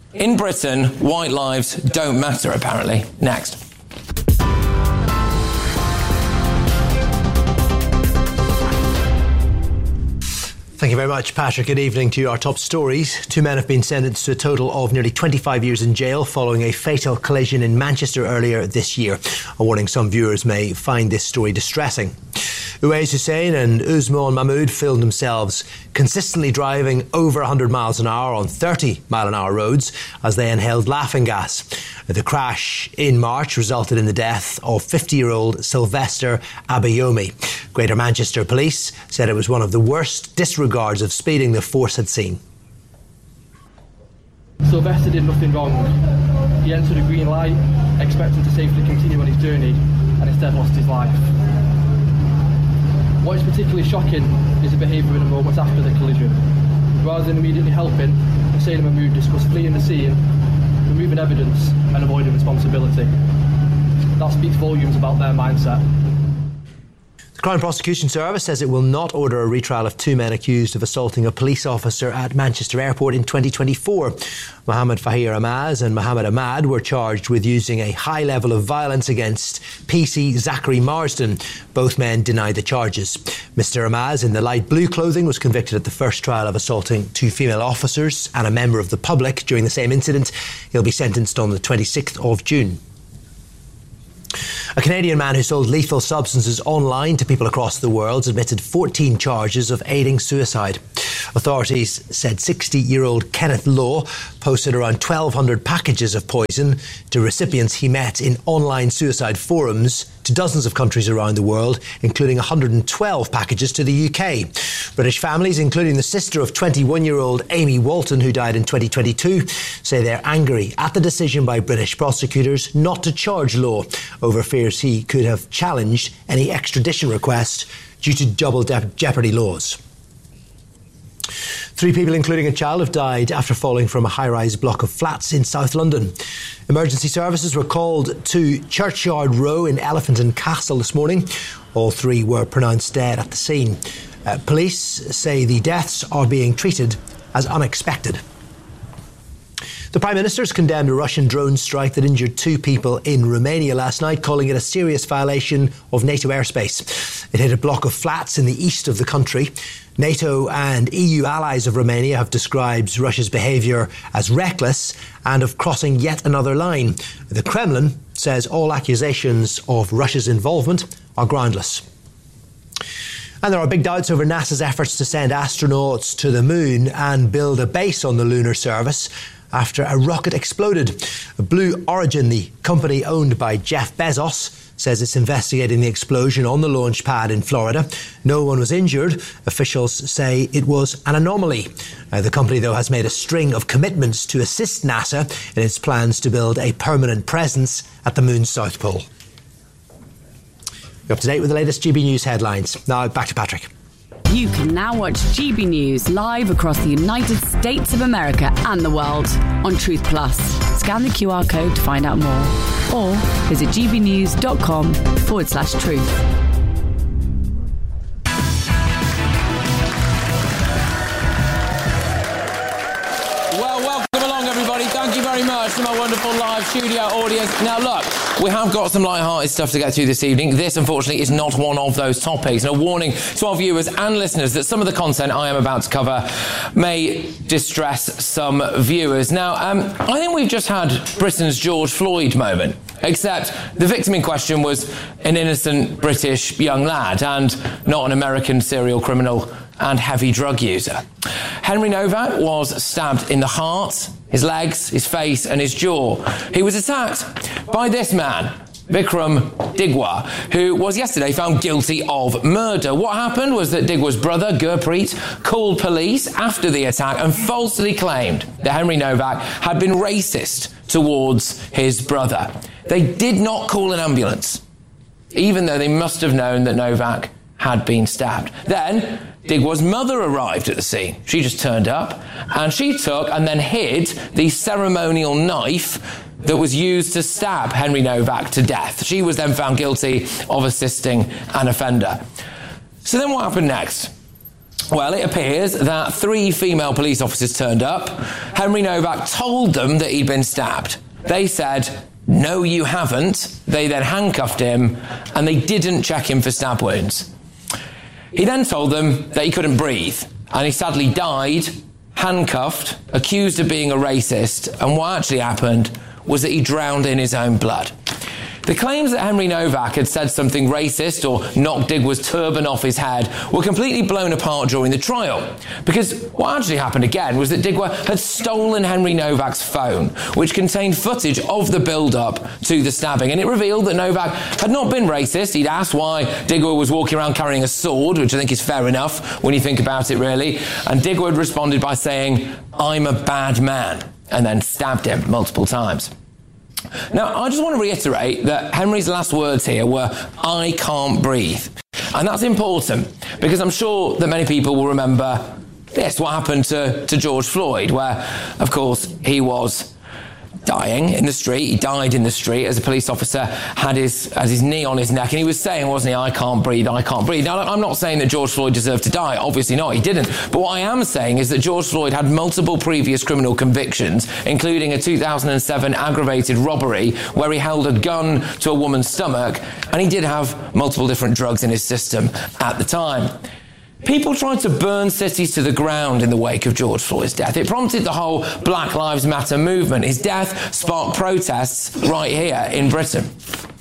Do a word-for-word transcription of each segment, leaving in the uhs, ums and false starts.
In Britain, white lives don't matter, apparently. Next. Thank you very much, Patrick. Good evening to you. Our top stories. Two men have been sentenced to a total of nearly twenty-five years in jail following a fatal collision in Manchester earlier this year. A warning some viewers may find this story distressing. Uwais Hussein and Usman Mahmood filmed themselves consistently driving over one hundred miles an hour on thirty mile an hour roads as they inhaled laughing gas. The crash in March resulted in the death of fifty-year-old Sylvester Abayomi. Greater Manchester Police said it was one of the worst disregards of speeding the force had seen. Sylvester did nothing wrong. He entered a green light, expecting to safely continue on his journey, and instead lost his life. What is particularly shocking is the behaviour in the moments after the collision. Rather than immediately helping, Hussein and Mahmood discussed fleeing the scene, removing evidence and avoiding responsibility. That speaks volumes about their mindset. The Crown Prosecution Service says it will not order a retrial of two men accused of assaulting a police officer at Manchester Airport in twenty twenty-four. Mohammed Fahir Amaz and Mohammed Ahmad were charged with using a high level of violence against P C Zachary Marsden. Both men denied the charges. Mister Amaz, in the light blue clothing, was convicted at the first trial of assaulting two female officers and a member of the public during the same incident. He'll be sentenced on the twenty-sixth of June. A Canadian man who sold lethal substances online to people across the world admitted fourteen charges of aiding suicide. Authorities said sixty-year-old Kenneth Law posted around twelve hundred packages of poison to recipients he met in online suicide forums to dozens of countries around the world, including one hundred twelve packages to the U K. British families, including the sister of twenty-one-year-old Amy Walton, who died in twenty twenty-two, say they're angry at the decision by British prosecutors not to charge Law over fears he could have challenged any extradition request due to double de- jeopardy laws. Three people, including a child, have died after falling from a high-rise block of flats in South London. Emergency services were called to Churchyard Row in Elephant and Castle this morning. All three were pronounced dead at the scene. Uh, police say the deaths are being treated as unexpected. The Prime Minister has condemned a Russian drone strike that injured two people in Romania last night, calling it a serious violation of NATO airspace. It hit a block of flats in the east of the country. NATO and E U allies of Romania have described Russia's behaviour as reckless and of crossing yet another line. The Kremlin says all accusations of Russia's involvement are groundless. And there are big doubts over NASA's efforts to send astronauts to the moon and build a base on the lunar surface after a rocket exploded. Blue Origin, the company owned by Jeff Bezos, says it's investigating the explosion on the launch pad in Florida. No one was injured. Officials say it was an anomaly. Uh, the company, though, has made a string of commitments to assist NASA in its plans to build a permanent presence at the moon's South Pole. You're up to date with the latest G B News headlines. Now back to Patrick. You can now watch G B News live across the United States of America and the world on Truth Plus. Scan the Q R code to find out more, or visit gbnews.com forward slash truth. Well, welcome along, everybody. Thank you very much to my wonderful live studio audience. Now, look, we have got some light-hearted stuff to get through this evening. This, unfortunately, is not one of those topics. And a warning to our viewers and listeners that some of the content I am about to cover may distress some viewers. Now, um, I think we've just had Britain's George Floyd moment, except the victim in question was an innocent British young lad and not an American serial criminal and heavy drug user. Henry Novak was stabbed in the heart, his legs, his face and his jaw. He was attacked by this man, Vikram Digwa, who was yesterday found guilty of murder. What happened was that Digwa's brother, Gurpreet, called police after the attack and falsely claimed that Henry Novak had been racist towards his brother. They did not call an ambulance, even though they must have known that Novak had been stabbed. Then Digwa's mother arrived at the scene. She just turned up and she took and then hid the ceremonial knife that was used to stab Henry Novak to death. She was then found guilty of assisting an offender. So then what happened next? Well, it appears that three female police officers turned up. Henry Novak told them that he'd been stabbed. They said, "No, you haven't." They then handcuffed him, and they didn't check him for stab wounds. He then told them that he couldn't breathe, and he sadly died, handcuffed, accused of being a racist, and what actually happened was that he drowned in his own blood. The claims that Henry Novak had said something racist or knocked Digwear's turban off his head were completely blown apart during the trial, because what actually happened again was that Digwear had stolen Henry Novak's phone, which contained footage of the build-up to the stabbing, and it revealed that Novak had not been racist. He'd asked why Digwear was walking around carrying a sword, which I think is fair enough when you think about it, really, and Digwear responded by saying, "I'm a bad man," and then stabbed him multiple times. Now, I just want to reiterate that Henry's last words here were, "I can't breathe." And that's important because I'm sure that many people will remember this, what happened to, to George Floyd, where, of course, he was dying in the street. He died in the street as a police officer had his, had his knee on his neck, and he was saying, wasn't he, "I can't breathe, I can't breathe." Now, I'm not saying that George Floyd deserved to die. Obviously not, he didn't. But what I am saying is that George Floyd had multiple previous criminal convictions, including a two thousand seven aggravated robbery where he held a gun to a woman's stomach, and he did have multiple different drugs in his system at the time. People tried to burn cities to the ground in the wake of George Floyd's death. It prompted the whole Black Lives Matter movement. His death sparked protests right here in Britain.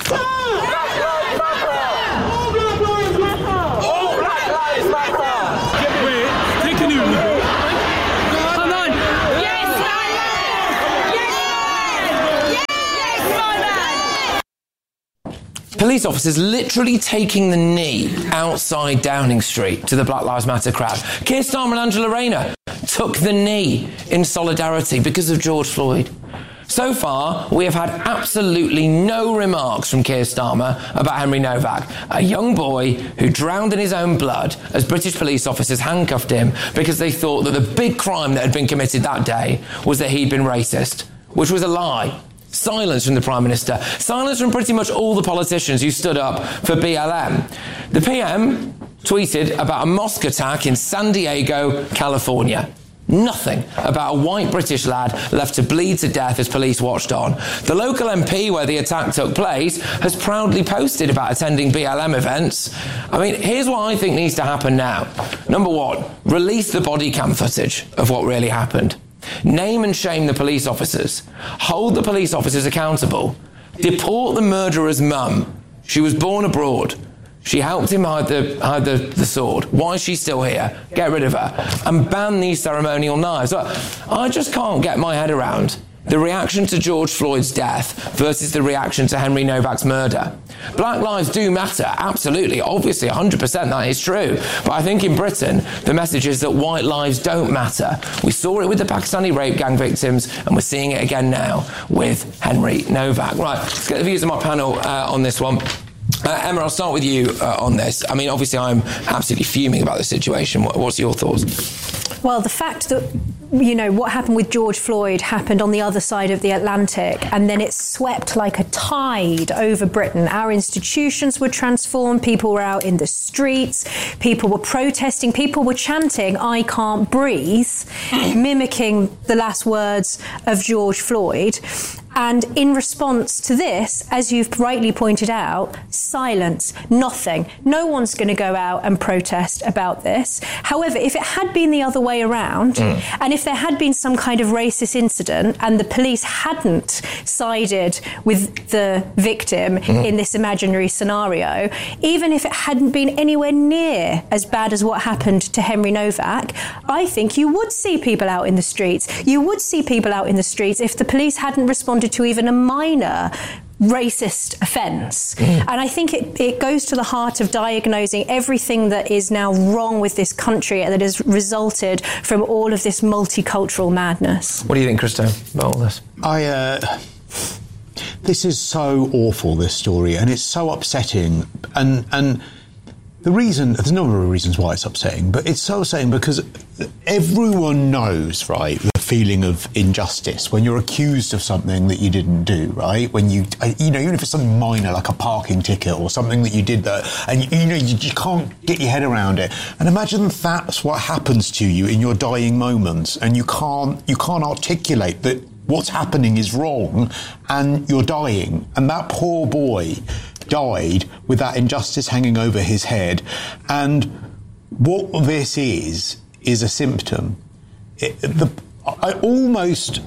Police officers literally taking the knee outside Downing Street to the Black Lives Matter crowd. Keir Starmer and Angela Rayner took the knee in solidarity because of George Floyd. So far, we have had absolutely no remarks from Keir Starmer about Henry Novak, a young boy who drowned in his own blood as British police officers handcuffed him because they thought that the big crime that had been committed that day was that he'd been racist, which was a lie. Silence from the Prime Minister. Silence from pretty much all the politicians who stood up for B L M. The P M tweeted about a mosque attack in San Diego, California. Nothing about a white British lad left to bleed to death as police watched on. The local M P where the attack took place has proudly posted about attending B L M events. I mean, here's what I think needs to happen now. Number one, release the body cam footage of what really happened. Name and shame the police officers. Hold the police officers accountable. Deport the murderer's mum. She was born abroad. She helped him hide the hide the, the sword. Why is she still here? Get rid of her. And ban these ceremonial knives. I just can't get my head around the reaction to George Floyd's death versus the reaction to Henry Novak's murder. Black lives do matter, absolutely, obviously, one hundred percent that is true. But I think in Britain, the message is that white lives don't matter. We saw it with the Pakistani rape gang victims, and we're seeing it again now with Henry Novak. Right, let's get the views of my panel uh, on this one. Uh, Emma, I'll start with you uh, on this. I mean, obviously, I'm absolutely fuming about the situation. What, what's your thoughts? Well, the fact that, you know, what happened with George Floyd happened on the other side of the Atlantic, and then it swept like a tide over Britain. Our institutions were transformed. People were out in the streets. People were protesting. People were chanting, "I can't breathe," mimicking the last words of George Floyd. And in response to this, as you've rightly pointed out, silence, nothing. No one's going to go out and protest about this. However, if it had been the other way around, mm. and if there had been some kind of racist incident and the police hadn't sided with the victim mm. in this imaginary scenario, even if it hadn't been anywhere near as bad as what happened to Henry Novak, I think you would see people out in the streets. You would see people out in the streets if the police hadn't responded to even a minor racist offence. Mm. And I think it, it goes to the heart of diagnosing everything that is now wrong with this country and that has resulted from all of this multicultural madness. What do you think, Christo, about all this? I, uh... This is so awful, this story, and it's so upsetting. And and the reason, there's a number of reasons why it's upsetting, but it's so upsetting because everyone knows, right, the feeling of injustice when you're accused of something that you didn't do, right? When you, you know, even if it's something minor like a parking ticket or something that you did that, and you know you, you can't get your head around it. And imagine that's what happens to you in your dying moments, and you can't you can't articulate that what's happening is wrong, and you're dying. And that poor boy died with that injustice hanging over his head. And what this is is a symptom. It, the, I almost,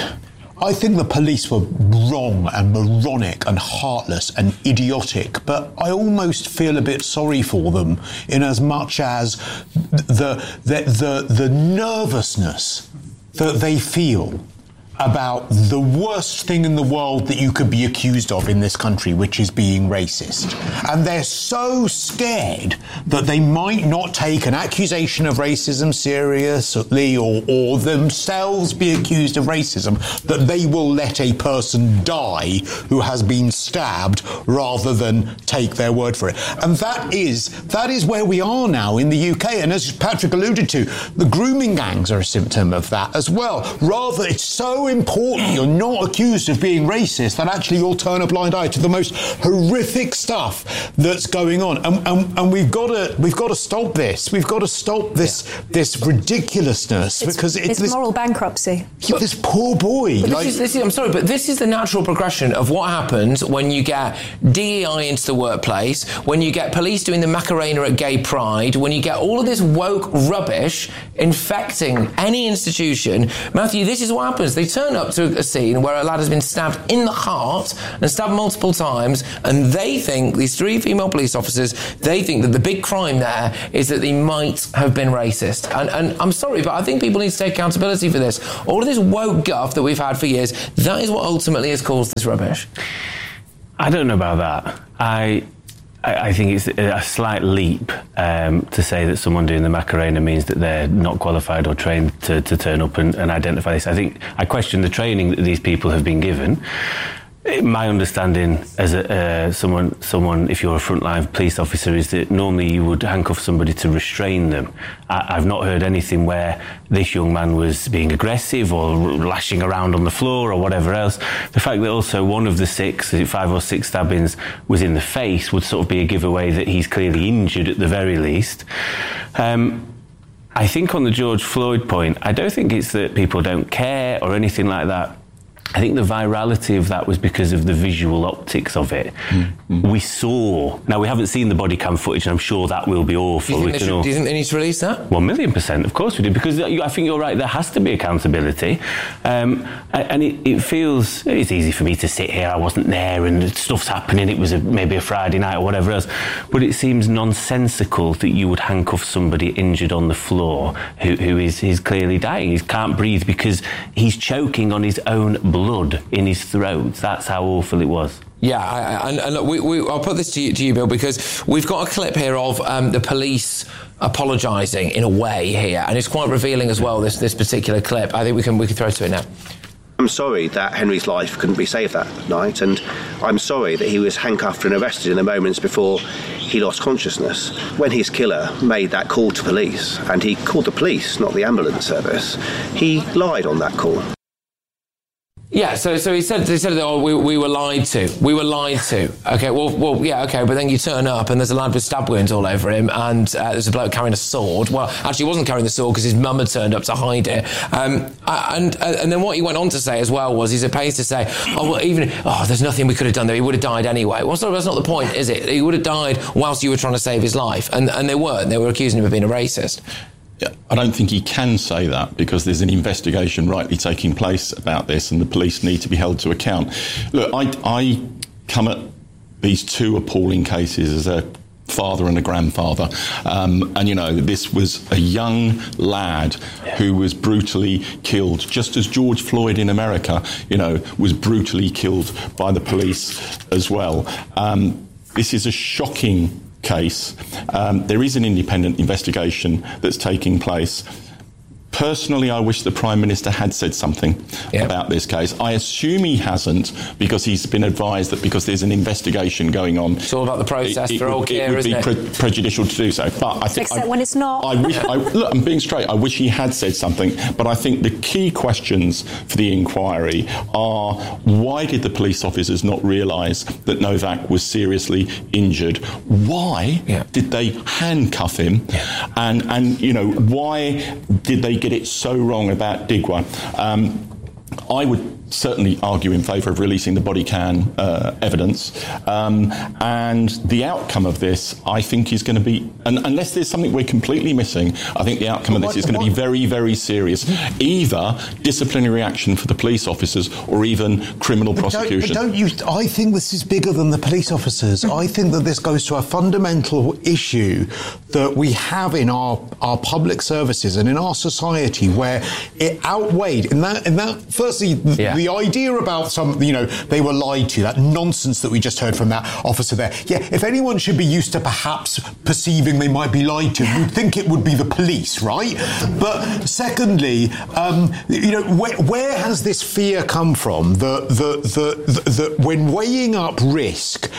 I think the police were wrong and moronic and heartless and idiotic, but I almost feel a bit sorry for them in as much as the the the, the nervousness that they feel about the worst thing in the world that you could be accused of in this country, which is being racist. And they're so scared that they might not take an accusation of racism seriously or, or themselves be accused of racism, that they will let a person die who has been stabbed rather than take their word for it. And that is, that is where we are now in the U K. And as Patrick alluded to, the grooming gangs are a symptom of that as well. Rather, it's so important you're not accused of being racist that actually you'll turn a blind eye to the most horrific stuff that's going on, and, and, and we've got to we've got to stop this. We've got to stop this yeah. this ridiculousness it's, because it's, it's this, moral bankruptcy. Yeah, this poor boy. But like, this is, this is, I'm sorry, but this is the natural progression of what happens when you get D E I into the workplace, when you get police doing the Macarena at Gay Pride, when you get all of this woke rubbish infecting any institution. Matthew, this is what happens. They turn up to a scene where a lad has been stabbed in the heart and stabbed multiple times, and they think, these three female police officers, they think that the big crime there is that they might have been racist. And, and I'm sorry, but I think people need to take accountability for this. All of this woke guff that we've had for years, that is what ultimately has caused this rubbish. I don't know about that. I... I think it's a slight leap um, to say that someone doing the Macarena means that they're not qualified or trained to, to turn up and, and identify this. I think I question the training that these people have been given. My understanding as a, uh, someone, someone, if you're a frontline police officer, is that normally you would handcuff somebody to restrain them. I, I've not heard anything where this young man was being aggressive or lashing around on the floor or whatever else. The fact that also one of the six, five or six stabbings was in the face would sort of be a giveaway that he's clearly injured at the very least. Um, I think on the George Floyd point, I don't think it's that people don't care or anything like that. I think the virality of that was because of the visual optics of it. Mm-hmm. We saw... Now, we haven't seen the body cam footage, and I'm sure that will be awful. Do you think, they, should, all, do you think they need to release that? One million percent, of course we do, because I think you're right, there has to be accountability. Um, and it, it feels... It's easy for me to sit here, I wasn't there, and stuff's happening, it was a, maybe a Friday night or whatever else, but it seems nonsensical that you would handcuff somebody injured on the floor who, who is, is clearly dying. He can't breathe because he's choking on his own blood. blood in his throat. That's how awful it was. Yeah, I, I, and look, we, we, I'll put this to you, to you, Bill, because we've got a clip here of um, the police apologising in a way here, and it's quite revealing as well, this this particular clip. I think we can we can throw to it now. I'm sorry that Henry's life couldn't be saved that night, and I'm sorry that he was handcuffed and arrested in the moments before he lost consciousness. When his killer made that call to police, and he called the police, not the ambulance service, he lied on that call. Yeah, so so he said he said that oh, we we were lied to. We were lied to. Okay, well well yeah, okay, but then you turn up and there's a lad with stab wounds all over him, and uh, there's a bloke carrying a sword. Well, actually, he wasn't carrying the sword because his mum had turned up to hide it. Um, and uh, and then what he went on to say as well was he's appears to say, oh well, even oh, there's nothing we could have done there. He would have died anyway. Well, sorry, that's not the point, is it? He would have died whilst you were trying to save his life, and and they weren't. They were accusing him of being a racist. Yeah, I don't think he can say that because there's an investigation rightly taking place about this and the police need to be held to account. Look, I, I come at these two appalling cases as a father and a grandfather. Um, and, you know, this was a young lad who was brutally killed, just as George Floyd in America, you know, was brutally killed by the police as well. Um, this is a shocking case. Um, there is an independent investigation that's taking place. Personally, I wish the Prime Minister had said something yeah. about this case. I assume he hasn't, because he's been advised that because there's an investigation going on. It's all about the process it, it for old Keir, isn't it? It would be pre- prejudicial to do so. But I think Except I, when it's not. I wish, I, look, I'm being straight. I wish he had said something. But I think the key questions for the inquiry are, why did the police officers not realise that Novak was seriously injured? Why yeah. did they handcuff him? Yeah. And, and, you know, why did they get it so wrong about Digwa? Um, I would certainly argue in favour of releasing the body cam uh, evidence. Um, and the outcome of this, I think, is going to be, and unless there's something we're completely missing, I think the outcome but of this what, is going what? to be very, very serious. Either disciplinary action for the police officers or even criminal but prosecution. Don't, but don't you, I think this is bigger than the police officers. I think that this goes to a fundamental issue that we have in our, our public services and in our society, where it outweighed, in that, in that firstly, yeah. the idea about some, you know, they were lied to, that nonsense that we just heard from that officer there. Yeah, if anyone should be used to perhaps perceiving they might be lied to, you'd think it would be the police, right? But secondly, um, you know, where, where has this fear come from that, that, that, that when weighing up risk,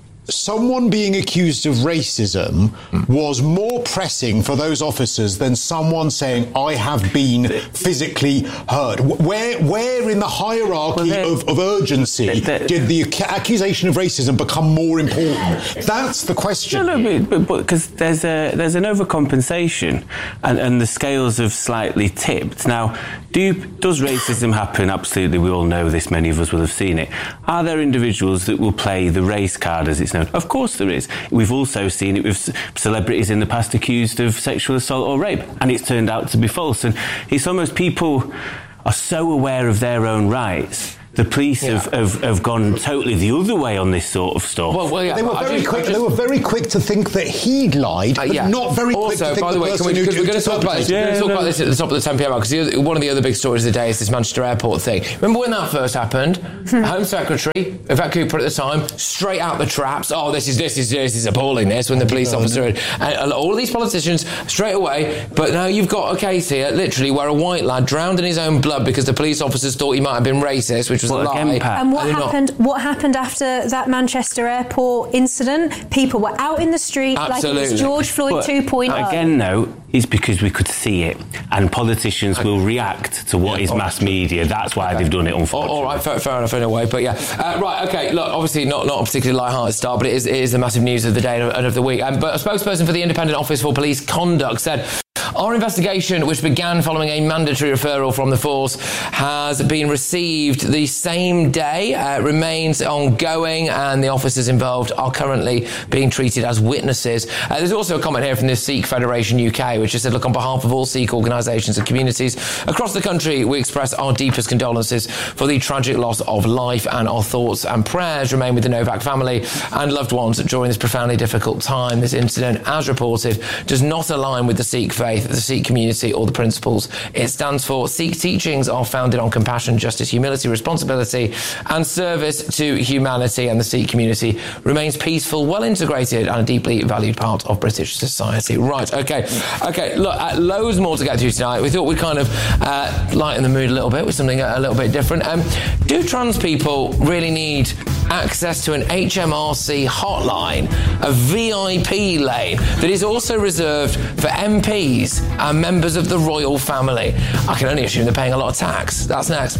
someone being accused of racism was more pressing for those officers than someone saying, I have been physically hurt? Where where in the hierarchy well, of, of urgency did the accusation of racism become more important? That's the question. No, no, but because there's a there's an overcompensation, and, and the scales have slightly tipped. Now, do does racism happen? Absolutely, we all know this. Many of us will have seen it. Are there individuals that will play the race card, as it's known? Of course there is. We've also seen it with celebrities in the past accused of sexual assault or rape, and it's turned out to be false. And it's almost people are so aware of their own rights. The police yeah. have, have, have gone totally the other way on this sort of stuff. Well, well yeah, they were very quick. Just, they were very quick to think that he'd lied, uh, yeah. but not very also, quick to think by the, the way, person we, who because we're going to talk about this. Yeah, we're going to talk no. about this at the top of the ten p m hour, because one of the other big stories of the day is this Manchester Airport thing. Remember when that first happened? Home Secretary Vivek Cooper at the time, straight out the traps. Oh, this is this is this is appalling. This when the police officer and, and all of these politicians straight away. But now you've got a case here, literally, where a white lad drowned in his own blood because the police officers thought he might have been racist, which was well, a lie. Again, and what and happened? Not. What happened after that Manchester Airport incident? People were out in the street Absolutely. like it was George Floyd but two point oh. Again, though, it's because we could see it, and politicians okay. will react to what yeah, is mass media. That's why okay. they've done it, unfortunately. All right, fair, fair enough in a way, but yeah. Uh, right, okay, look, obviously not, not a particularly light-hearted start, but it is, it is the massive news of the day and of the week. Um, but a spokesperson for the Independent Office for Police Conduct said, our investigation, which began following a mandatory referral from the force, has been received the same day. Uh, remains ongoing, and the officers involved are currently being treated as witnesses. Uh, there's also a comment here from the Sikh Federation U K, which has said, look, on behalf of all Sikh organisations and communities across the country, we express our deepest condolences for the tragic loss of life, and our thoughts and prayers remain with the Novak family and loved ones during this profoundly difficult time. This incident, as reported, does not align with the Sikh faith, the Sikh community, or the principles it stands for. Sikh teachings are founded on compassion, justice, humility, responsibility, and service to humanity, and the Sikh community remains peaceful, well integrated, and a deeply valued part of British society. Right, okay, okay. Look, uh, loads more to get to tonight. We thought we'd kind of uh, lighten the mood a little bit with something a, a little bit different. Um, do trans people really need access to an H M R C hotline, a V I P lane that is also reserved for M Ps and members of the royal family? I can only assume they're paying a lot of tax. That's next.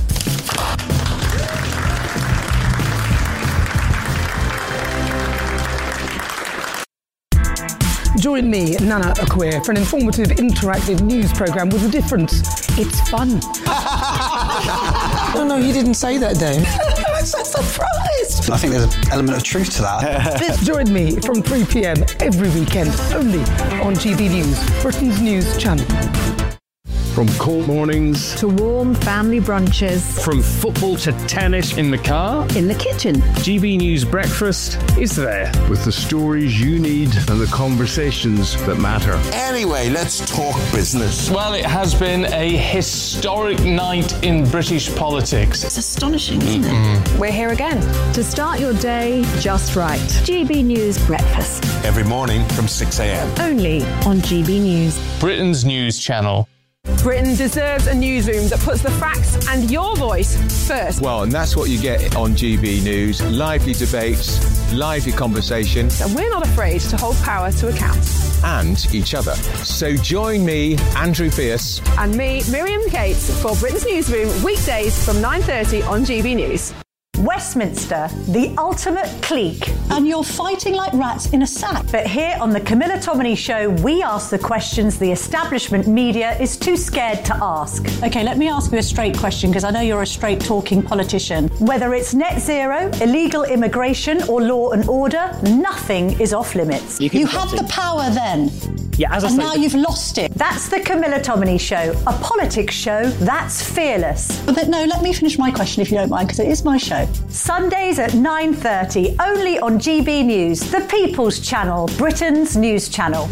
Join me, Nana Akweer, for an informative, interactive news programme with a difference. It's fun. No, no, he didn't say that, Dave. I'm so surprised. I think there's an element of truth to that. Join me from three p m every weekend, only on G B News, Britain's news channel. From cold mornings to warm family brunches, from football to tennis in the car, in the kitchen, G B News Breakfast is there with the stories you need and the conversations that matter. Anyway, let's talk business. Well, it has been a historic night in British politics. It's astonishing, isn't mm-hmm. it? We're here again to start your day just right. G B News Breakfast. Every morning from six a m. Only on G B News. Britain's news channel. Britain deserves a newsroom that puts the facts and your voice first. Well, and that's what you get on G B News. Lively debates, lively conversation. And we're not afraid to hold power to account. And each other. So join me, Andrew Pierce. And me, Miriam Cates, for Britain's Newsroom, weekdays from nine thirty on G B News. Westminster, the ultimate clique. And you're fighting like rats in a sack. But here on the Camilla Tominey Show, we ask the questions the establishment media is too scared to ask. OK, let me ask you a straight question, because I know you're a straight-talking politician. Whether it's net zero, illegal immigration or law and order, nothing is off limits. You, you had the power then. Yeah, as I and say, now you've lost it. That's the Camilla Tominey Show, a politics show that's fearless. But no, let me finish my question if you don't mind, because it is my show. Sundays at nine thirty, only on G B News, the People's Channel, Britain's news channel.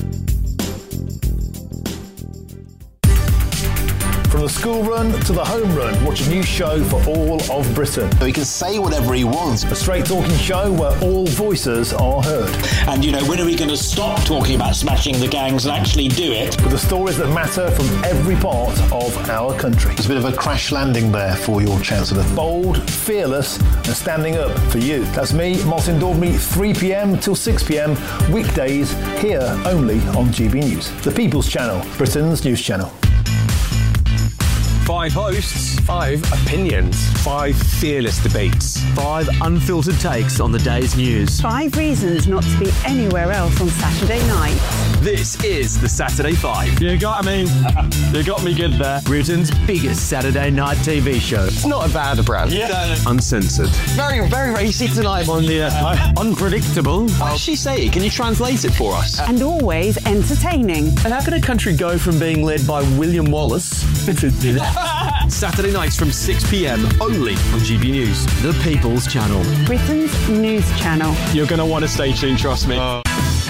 From the school run to the home run, watch a new show for all of Britain. He can say whatever he wants. A straight-talking show where all voices are heard. And, you know, when are we going to stop talking about smashing the gangs and actually do it? With the stories that matter from every part of our country. It's a bit of a crash landing there for your Chancellor. Bold, fearless and standing up for you. That's me, Martin Daubney, three p.m. till six p.m. weekdays here only on G B News. The People's Channel, Britain's news channel. Five hosts, five opinions, five fearless debates, five unfiltered takes on the day's news. Five reasons not to be anywhere else on Saturday night. This is the Saturday Five. You got me. You got me good there. Britain's biggest Saturday night T V show. It's not a bad brand. Yeah. Uncensored. Very, very racy tonight on the uh, unpredictable. What does she say? Can you translate it for us? And always entertaining. And how can a country go from being led by William Wallace Saturday nights from six p.m. only on G B News, the People's Channel. Britain's news channel. You're going to want to stay tuned, trust me. Uh.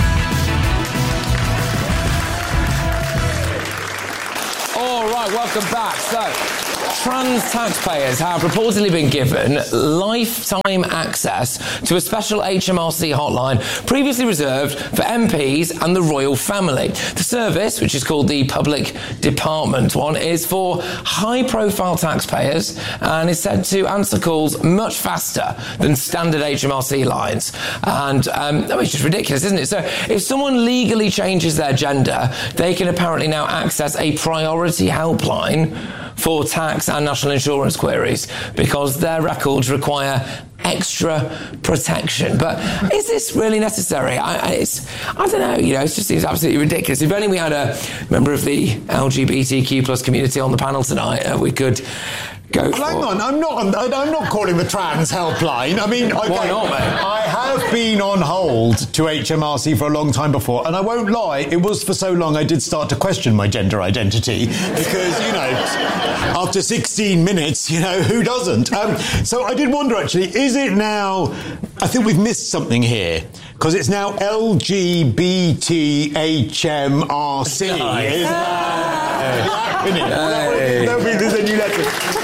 All right, welcome back. So, trans taxpayers have reportedly been given lifetime access to a special H M R C hotline previously reserved for M Ps and the royal family. The service, which is called the Public Department one, is for high-profile taxpayers and is said to answer calls much faster than standard H M R C lines. And um, I mean, it's just ridiculous, isn't it? So if someone legally changes their gender, they can apparently now access a priority helpline for tax and national insurance queries because their records require extra protection. But is this really necessary? I, it's, I don't know, you know, it just seems absolutely ridiculous. If only we had a member of the L G B T Q plus community on the panel tonight, uh, we could go for... Hang on, I'm not, I'm not calling the trans helpline. I mean, okay, why not, mate? I have been on hold to H M R C for a long time before, and I won't lie, it was for so long I did start to question my gender identity because, you know, after sixteen minutes, you know, who doesn't? Um, so I did wonder, actually, is it now... I think we've missed something here, because it's now L G B T H M R C. Nice. Isn't that the acronym? That'll be the new letter.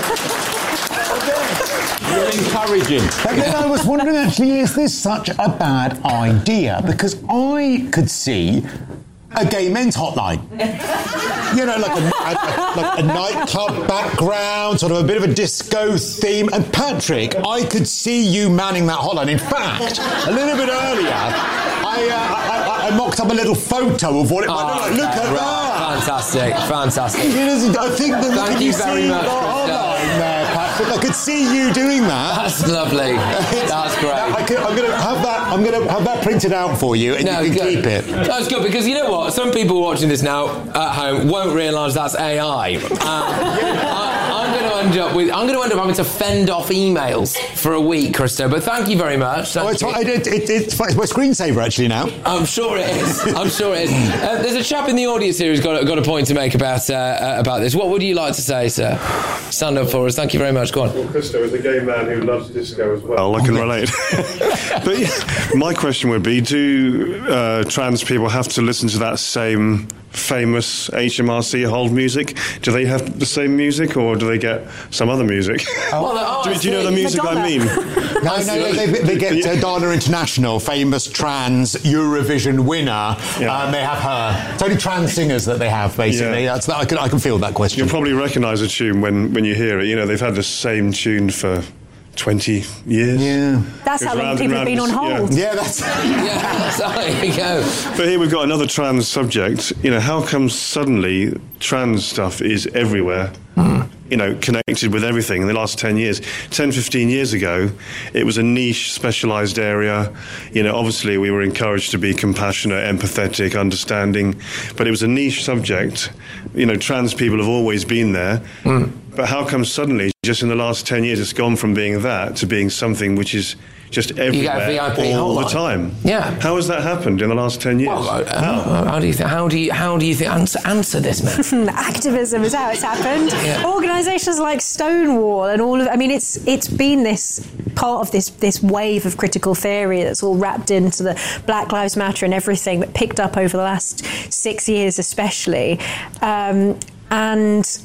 You're encouraging. But then I was wondering, actually, is this such a bad idea? Because I could see a gay men's hotline. You know, like a, a, like a nightclub background, sort of a bit of a disco theme. And Patrick, I could see you manning that hotline. In fact, a little bit earlier, I, uh, I, I mocked up a little photo of what it might look like. Look at that. Fantastic, fantastic. It is, I think that Thank you, you very much, hotline there, Patrick. I could see you doing that. That's lovely. That's great. I could, I'm going to have that. I'm going to have that printed out for you, and no, you can good. keep it. That's good because you know what? Some people watching this now at home won't realise that's A I. Um, I, I'm going to end up with. I'm going to end up having to fend off emails for a week, Christo. But thank you very much. Thank oh, it's, you. it, it, it, it's my screensaver actually now. I'm sure it is. I'm sure it is. Uh, there's a chap in the audience here who's got, got a point to make about uh, uh, about this. What would you like to say, sir? Stand up for us. Thank you very much. Go on. Well, Christo is a gay man who loves disco as well. I can relate. But yeah, my question would be: do uh, trans people have to listen to that same famous H M R C hold music? Do they have the same music, or do they get some other music. Oh. Well, oh, do, do you know the music Madonna. I mean? No, no, they, they get uh, Dana International, famous trans Eurovision winner. Yeah. Um, they have her. It's only trans singers that they have, basically. Yeah. That's I can I can feel that question. You'll probably recognise a tune when, when you hear it. You know, they've had the same tune for twenty years. Yeah. That's Goes how long round people have and been on round. hold. Yeah, that's. Yeah, that's there you go. But here we've got another trans subject. You know, how come suddenly trans stuff is everywhere? Mm. You know, connected with everything in the last ten years. ten, fifteen years ago, it was a niche, specialised area. You know, obviously we were encouraged to be compassionate, empathetic, understanding, but it was a niche subject. You know, trans people have always been there. Mm. But how come suddenly, just in the last ten years, it's gone from being that to being something which is just everywhere, V I P all hotline. the time? Yeah. How has that happened in the last ten years? Well, uh, how? how do you think? How do you? How do you think? Answer, answer this, man. Activism is how it's happened. Yeah. Organisations like Stonewall and all of. I mean, it's it's been this part of this this wave of critical theory that's all wrapped into the Black Lives Matter and everything that picked up over the last six years, especially, um, and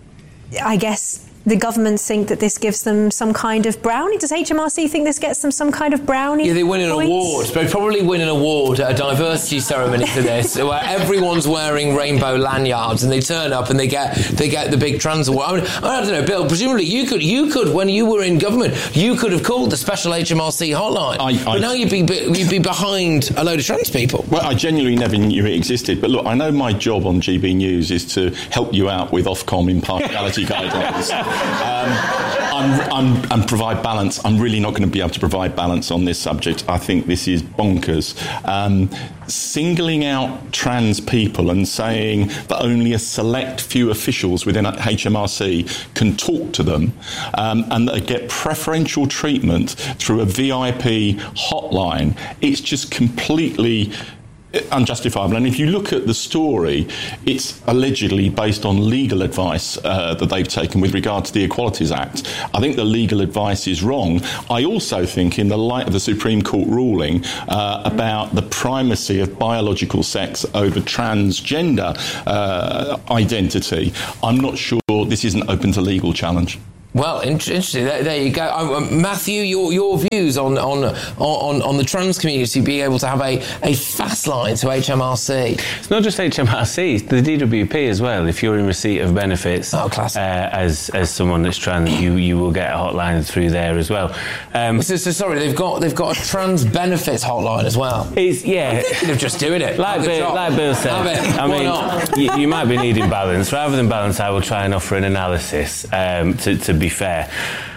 I guess the governments think that this gives them some kind of brownie. Does H M R C think this gets them some kind of brownie? Yeah, they win an points? award. They probably win an award at a diversity ceremony for this, where everyone's wearing rainbow lanyards, and they turn up and they get they get the big trans award. I, mean, I don't know, Bill. Presumably, you could you could when you were in government, you could have called the special H M R C hotline. I, I, but now you'd be you'd be behind a load of trans people. Well, I genuinely never knew it existed. But look, I know my job on G B News is to help you out with Ofcom impartiality guidelines. Um, I'm, I'm, and provide balance. I'm really not going to be able to provide balance on this subject. I think this is bonkers. Um, singling out trans people and saying that only a select few officials within H M R C can talk to them um, and that they get preferential treatment through a V I P hotline, it's just completely unjustifiable. And if you look at the story, it's allegedly based on legal advice uh, that they've taken with regard to the Equalities Act. I think the legal advice is wrong. I also think, in the light of the Supreme Court ruling uh, about the primacy of biological sex over transgender uh, identity, I'm not sure this isn't open to legal challenge. Well, interesting. There, there you go, um, Matthew. Your your views on on on on the trans community being able to have a, a fast line to H M R C. It's not just H M R C; it's the D W P as well. If you're in receipt of benefits oh, classic. Uh, as as someone that's trans, you you will get a hotline through there as well. Um, so, so sorry, they've got they've got a trans benefits hotline as well. It's yeah, they're just doing it. Like Bill, like Bill said. I mean, you, you might be needing balance. Rather than balance, I will try and offer an analysis um, to to be fair.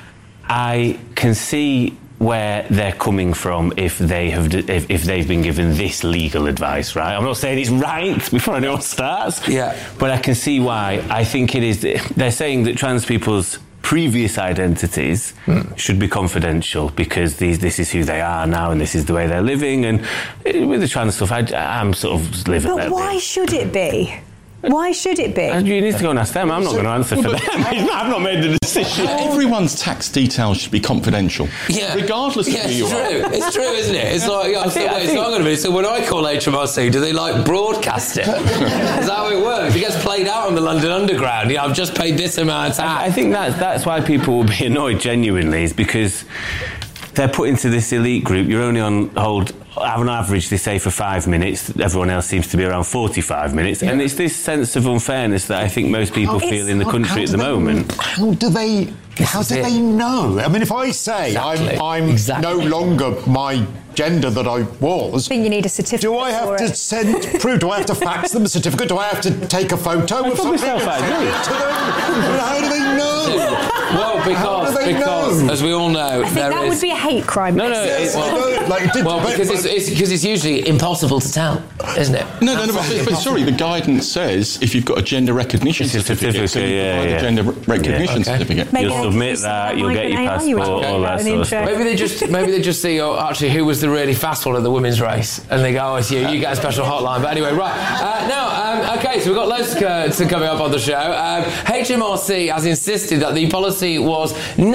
I can see where they're coming from if they have if, if they've been given this legal advice, right? I'm not saying it's right before anyone starts, yeah, but I can see why. I think it is. They're saying that trans people's previous identities mm. should be confidential because these, this is who they are now and this is the way they're living. And with the trans stuff, I, I'm sort of living. But why bit. should it be? Why should it be? You need to go and ask them. I'm not going to answer for them. I've not made the decision. Everyone's tax details should be confidential. Yeah. Regardless yeah, of who you it's are. True. It's true, isn't it? It's like, yeah, so wait, it's not going to be. So when I call H M R C, do they like broadcast it? Is that how it works? It gets played out on the London Underground. Yeah, I've just paid this amount of tax. I, I think that's, that's why people will be annoyed genuinely, is because they're put into this elite group. You're only on hold, on average, they say for five minutes. Everyone else seems to be around forty-five minutes. Yeah. And it's this sense of unfairness that I think most people how, feel in the country at the they, moment. How do they... How do they know? I mean, if I say exactly. I'm, I'm exactly. no longer my gender that I was... I think you need a certificate. Do I have to it. send proof? Do I have to fax them a certificate? Do I have to take a photo of something and send it to them? How do they know? Well, because, because know? as we all know, I think there that is... would be a hate crime. No, no, it's, well, like, did, well, because it's, it's, because it's usually impossible to tell, isn't it? No, no, no, but, but sorry, the guidance says if you've got a gender recognition certificate, certificate so you yeah, provide yeah. a gender recognition yeah, okay. certificate. Maybe you'll submit that, you'll get your passport, all that sort of stuff. Maybe they just, maybe they just see, oh, actually, who was the really fast one at the women's race, and they go, oh, it's you. You get a special hotline. But anyway, right uh, now, um, okay, so we've got loads to, to coming up on the show. Um, H M R C has insisted that the policy was necessary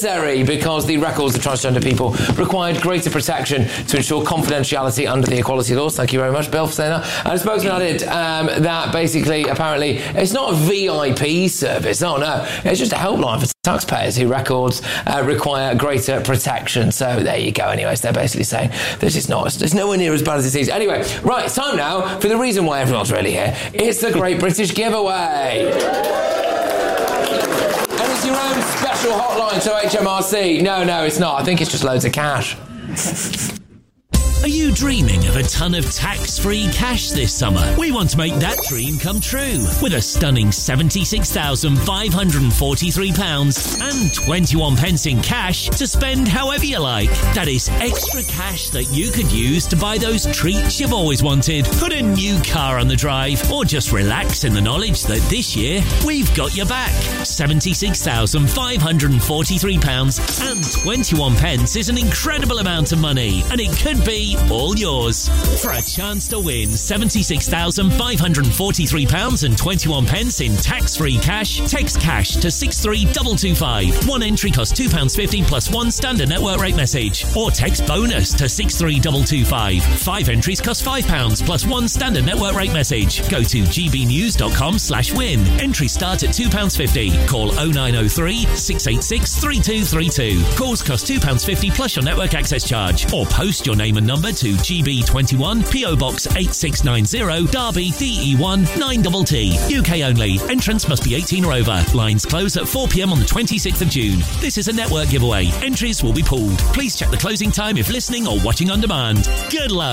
necessary because the records of transgender people required greater protection to ensure confidentiality under the equality laws. Thank you very much, Bill, for saying that. And the spokesman added um, that basically, apparently, it's not a V I P service. Oh, no. It's just a helpline for taxpayers who records uh, require greater protection. So there you go. Anyways, they're basically saying this is not, it's nowhere near as bad as it seems. Anyway, right, it's time now for the reason why everyone's really here. It's the Great British Giveaway. And it's your own special hotline to H M R C. No, no, it's not. I think it's just loads of cash. Are you dreaming of a ton of tax-free cash this summer? We want to make that dream come true with a stunning seventy-six thousand five hundred forty-three pounds and twenty-one pence in cash to spend however you like. That is extra cash that you could use to buy those treats you've always wanted, put a new car on the drive, or just relax in the knowledge that this year we've got your back. seventy-six thousand five hundred forty-three pounds and twenty-one pence is an incredible amount of money, and it could be all yours. For a chance to win seventy-six thousand five hundred forty-three pounds and twenty-one pence in tax-free cash, text cash to six three two two five. One entry costs two pounds fifty plus one standard network rate message. Or text bonus to six three two two five. Five entries cost five pounds plus one standard network rate message. Go to gbnews.com slash win. Entries start at two pounds fifty. Call oh nine oh three, six eight six, three two three two. Calls cost two pounds fifty plus your network access charge. Or post your name and number to G B twenty-one, P O Box eight six nine zero, Derby, D E one, nine T T. U K only. Entrance must be eighteen or over. Lines close at four p m on the twenty-sixth of June. This is a network giveaway. Entries will be pooled. Please check the closing time if listening or watching on demand. Good luck.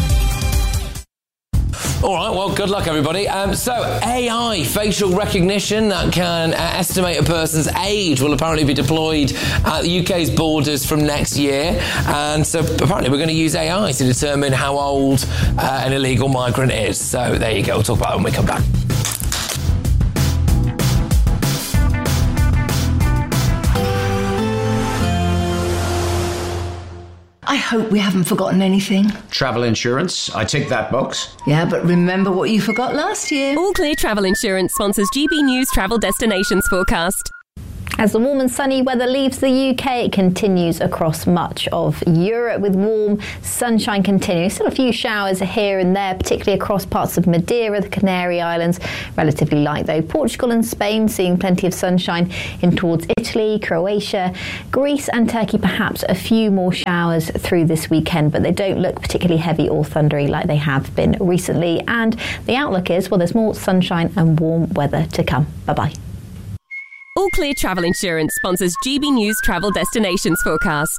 All right, well, good luck, everybody. Um, so, A I, facial recognition that can uh, estimate a person's age, will apparently be deployed at the U K's borders from next year. And so, apparently, we're going to use A I to determine how old uh, an illegal migrant is. So, there you go. We'll talk about it when we come back. I hope we haven't forgotten anything. Travel insurance, I tick that box. Yeah, but remember what you forgot last year. All Clear Travel Insurance sponsors G B News Travel Destinations Forecast. As the warm and sunny weather leaves the U K, it continues across much of Europe with warm sunshine continuing. Still a few showers here and there, particularly across parts of Madeira, the Canary Islands. Relatively light though. Portugal and Spain seeing plenty of sunshine in towards Italy, Croatia, Greece and Turkey. Perhaps a few more showers through this weekend, but they don't look particularly heavy or thundery like they have been recently. And the outlook is, well, there's more sunshine and warm weather to come. Bye-bye. All Clear Travel Insurance sponsors G B News Travel Destinations Forecast.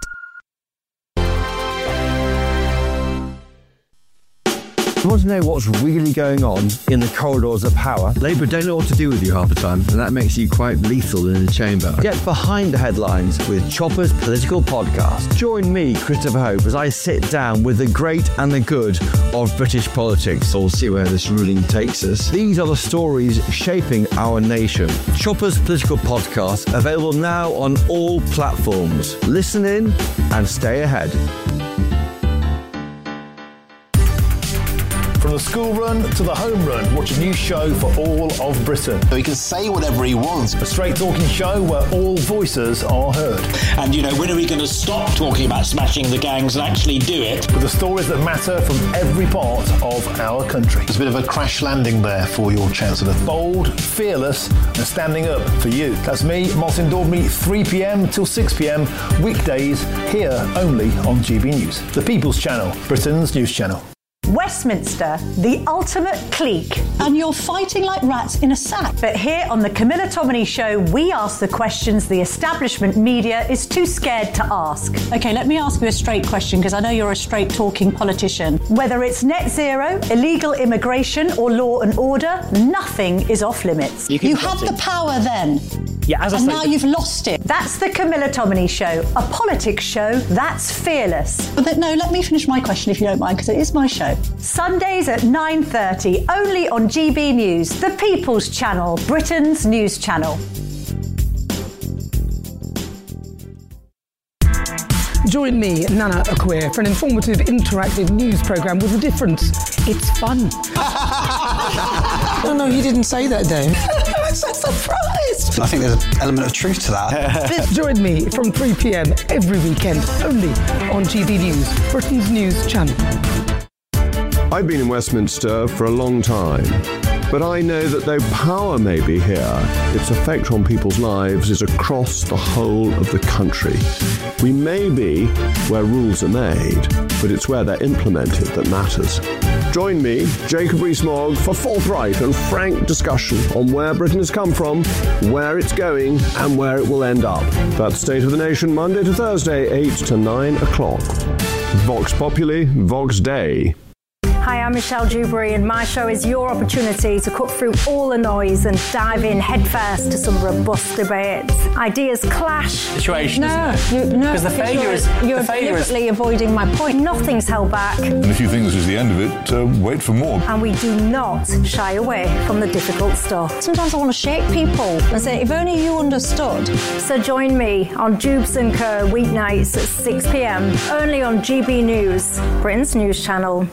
You want to know what's really going on in the corridors of power? Labour don't know what to do with you half the time, and that makes you quite lethal in the chamber. Get behind the headlines with Chopper's Political Podcast. Join me, Christopher Hope, as I sit down with the great and the good of British politics. We'll see where this ruling takes us. These are the stories shaping our nation. Chopper's Political Podcast, available now on all platforms. Listen in and stay ahead. From the school run to the home run, watch a new show for all of Britain. So he can say whatever he wants. A straight talking show where all voices are heard. And, you know, when are we going to stop talking about smashing the gangs and actually do it? With the stories that matter from every part of our country. There's a bit of a crash landing there for your Chancellor. Bold, fearless and standing up for you. That's me, Martin Daubney, three p m till six p m, weekdays, here only on G B News. The People's Channel, Britain's news channel. Westminster, the ultimate clique. And you're fighting like rats in a sack. But here on the Camilla Tominey Show, we ask the questions the establishment media is too scared to ask. OK, let me ask you a straight question, because I know you're a straight-talking politician. Whether it's net zero, illegal immigration or law and order, nothing is off limits. You, you had the power then. Yeah, as I and say, now you've lost it. That's the Camilla Tominey Show, a politics show that's fearless. But th- no, let me finish my question if you don't mind, because it is my show. Sundays at nine thirty, only on G B News, the People's Channel, Britain's news channel. Join me, Nana Akua, for an informative, interactive news programme with a difference. It's fun. No, no, he didn't say that, Dave. I'm so surprised. I think there's an element of truth to that. Join me from three p.m. every weekend, only on G B News, Britain's news channel. I've been in Westminster for a long time, but I know that though power may be here, its effect on people's lives is across the whole of the country. We may be where rules are made, but it's where they're implemented that matters. Join me, Jacob Rees-Mogg, for forthright and frank discussion on where Britain has come from, where it's going, and where it will end up. That's State of the Nation, Monday to Thursday, eight to nine o'clock. Vox Populi, Vox Dei. Hi, I'm Michelle Dewberry, and my show is your opportunity to cut through all the noise and dive in headfirst to some robust debates. Ideas clash. Situation, no, isn't it? You, no, because the failure you're, is you're the failure deliberately is... avoiding my point. Nothing's held back, And if you think this is the end of it, uh, wait for more. and we do not shy away from the difficult stuff. Sometimes I want to shake people and say, if only you understood. So join me on Jubes and Co weeknights at six p.m. only on G B News, Britain's news channel.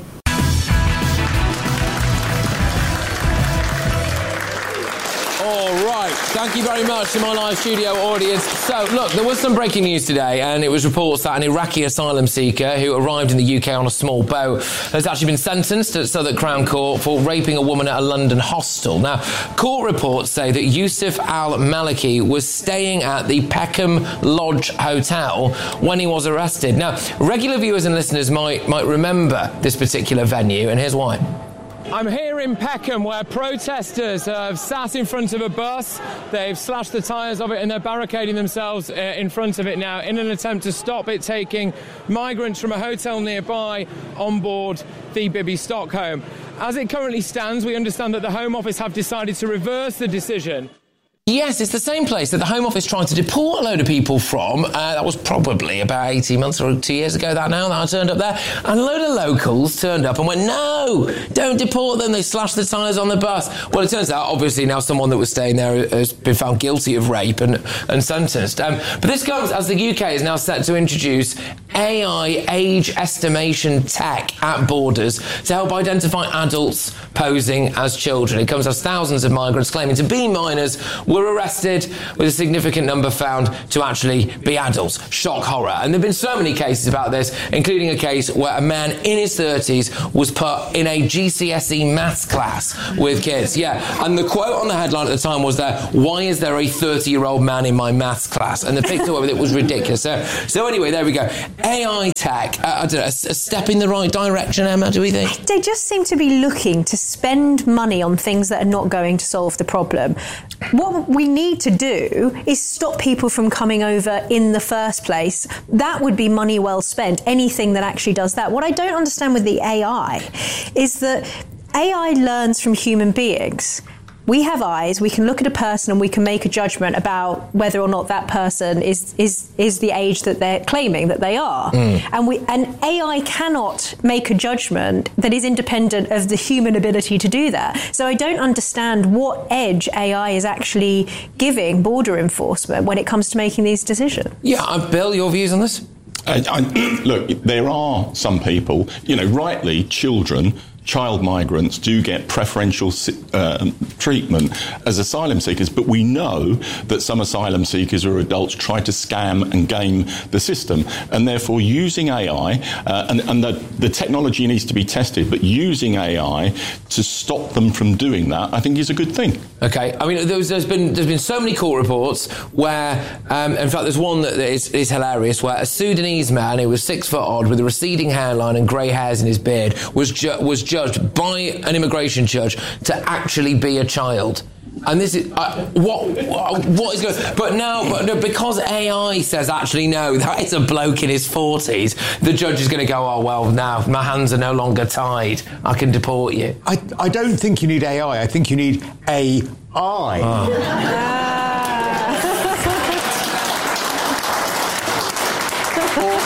All right. Thank you very much to my live studio audience. So, look, there was some breaking news today, and it was reports that an Iraqi asylum seeker who arrived in the U K on a small boat has actually been sentenced at Southwark Crown Court for raping a woman at a London hostel. Now, court reports say that Yusuf al-Maliki was staying at the Peckham Lodge Hotel when he was arrested. Now, regular viewers and listeners might, might remember this particular venue, and here's why. I'm here in Peckham, where protesters have sat in front of a bus. They've slashed the tyres of it and they're barricading themselves uh, in front of it now in an attempt to stop it taking migrants from a hotel nearby on board the Bibby Stockholm. As it currently stands, we understand that the Home Office have decided to reverse the decision. Yes, it's the same place that the Home Office tried to deport a load of people from. Uh, that was probably about eighteen months or two years ago, that now, that I turned up there. And a load of locals turned up and went, no, don't deport them. They slashed the tyres on the bus. Well, it turns out, obviously, now someone that was staying there has been found guilty of rape and, and sentenced. Um, but this comes as the U K is now set to introduce A I age estimation tech at borders to help identify adults posing as children. It comes as thousands of migrants claiming to be minors were arrested, with a significant number found to actually be adults. Shock, horror. And there have been so many cases about this, including a case where a man in his thirties was put in a G C S E maths class with kids. Yeah, and the quote on the headline at the time was there, why is there a thirty-year-old man in my maths class? And the picture of it was ridiculous. So, so anyway, there we go. A I tech, uh, I don't know, a, a step in the right direction, Emma, do we think? They just seem to be looking to spend money on things that are not going to solve the problem. What we need to do is stop people from coming over in the first place. That would be money well spent, anything that actually does that. What I don't understand with the A I is that A I learns from human beings. We have eyes, we can look at a person and we can make a judgment about whether or not that person is is is the age that they're claiming that they are. Mm. And we and A I cannot make a judgment that is independent of the human ability to do that. So I don't understand what edge A I is actually giving border enforcement when it comes to making these decisions. Yeah, uh, Bill, your views on this? I, I, look, there are some people, you know, rightly, children, child migrants do get preferential uh, treatment as asylum seekers, but we know that some asylum seekers or adults try to scam and game the system, and therefore using A I, uh, and, and the, the technology needs to be tested, but using A I to stop them from doing that, I think is a good thing. Okay, I mean, there's, there's been there's been so many court reports where, um, in fact, there's one that is, is hilarious, where a Sudanese man who was six foot odd with a receding hairline and grey hairs in his beard was ju- was judged by an immigration judge to actually be a child. And this is uh, what what is going? But now, but no, because A I says actually no, that it's a bloke in his forties, the judge is going to go, oh well, now my hands are no longer tied. I can deport you. I I don't think you need A I. I think you need A I. Oh.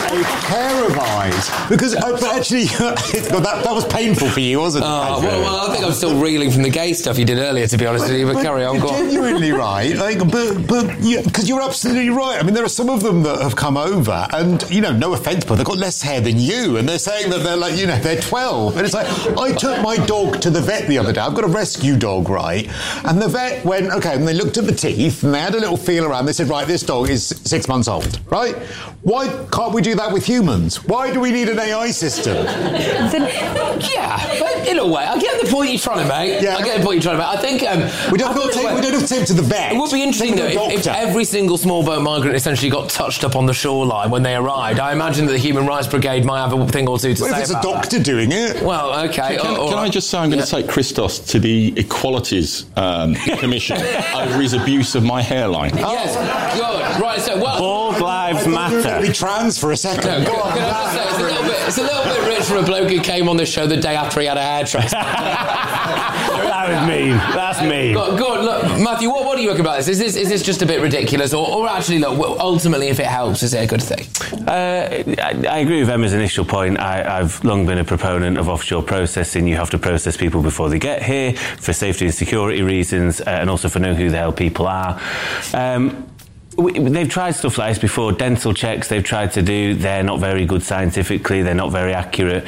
a pair of eyes. Because, uh, but actually, well, that, that was painful for you, wasn't it? Oh, well, well, I think I'm still reeling from the gay stuff you did earlier, to be honest with you, but, but carry on, go on. Genuinely right, like, but but because you, you're absolutely right. I mean, there are some of them that have come over, and you know, no offence, but they've got less hair than you, and they're saying that they're like, you know, they're twelve, and it's like, I took my dog to the vet the other day. I've got a rescue dog, right? And the vet went, okay, and they looked at the teeth, and they had a little feel around. They said, right, this dog is six months old, right? Why can't we do that with humans? Why do we need an A I system? Then, yeah, but in a way, I get the point you're trying to make. Yeah. I get the point you're trying to make. I think um, we don't have to take, we don't have to take to the vet. It would be interesting though if, if every single small boat migrant essentially got touched up on the shoreline when they arrived. I imagine that the Human Rights Brigade might have a thing or two to well, say if it's about a doctor that. doing it. Well, okay. Can, or, can or, I just say I'm going to yeah. take Christos to the Equalities um, Commission over his abuse of my hairline? Oh. Yes, good. Right, so well, all lives matter. Be trans for a second. No, Go on, can I just say, it's a little bit, it's a little bit rich for a bloke who came on the show the day after he had a hair transplant. That was mean. That's mean. Go, go on, look, Matthew. What, what do you think about this? Is this is this just a bit ridiculous, or, or actually, look, ultimately, if it helps, is it a good thing? Uh, I, I agree with Emma's initial point. I, I've long been a proponent of offshore processing. You have to process people before they get here for safety and security reasons, uh, and also for knowing who the hell people are. Um, We, they've tried stuff like this before. Dental checks they've tried to do, they're not very good scientifically, they're not very accurate.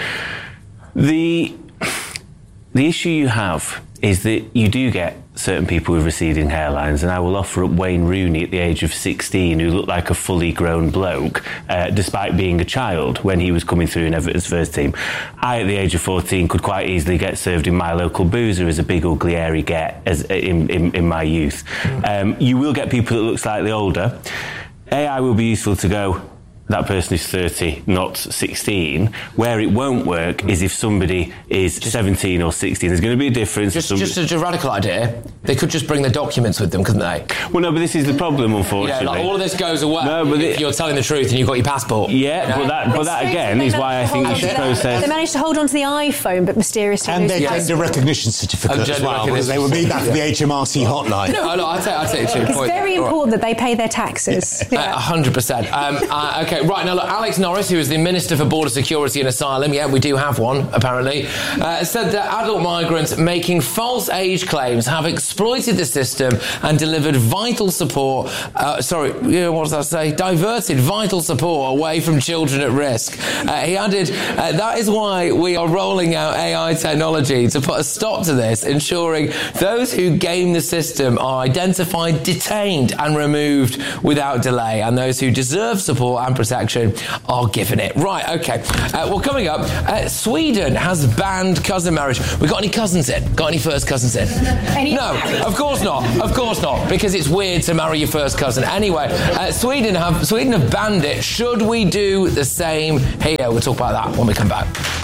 The the issue you have is that you do get certain people with receding hairlines, and I will offer up Wayne Rooney at the age of sixteen, who looked like a fully grown bloke, uh, despite being a child when he was coming through in Everton's first team. I, at the age of fourteen, could quite easily get served in my local boozer as a big, ugly, airy get as in, in, in my youth. Um, you will get people that look slightly older. A I will be useful to go, that person is thirty, not sixteen. Where it won't work is if somebody is seventeen or sixteen. There's going to be a difference. Just, just a radical idea. They could just bring the documents with them, couldn't they? Well, no, but this is the problem, unfortunately. Yeah, like all of this goes away no, but if it, you're telling the truth and you've got your passport. Yeah, you know? but that, but that again is why I think you should process. They managed to hold on to the iPhone, but mysteriously and lose their the gender recognition certificate as well, because they would need that for the H M R C hotline. No, no, I take, I take it to your It's point. very important right. that they pay their taxes. A hundred percent. Okay, right now, look, Alex Norris, who is the Minister for Border Security and Asylum, yeah, we do have one, apparently, uh, said that adult migrants making false age claims have exploited the system and delivered vital support, uh, sorry, you know, what does that say? Diverted vital support away from children at risk. Uh, he added, uh, that is why we are rolling out A I technology to put a stop to this, ensuring those who game the system are identified, detained and removed without delay, and those who deserve support and protection are given it. Right, okay. Uh, well, coming up, uh, Sweden has banned cousin marriage. We got any cousins in? Got any first cousins in? Any- no, of course not. Of course not, because it's weird to marry your first cousin. Anyway, uh, Sweden have Sweden have banned it. Should we do the same here? We'll talk about that when we come back.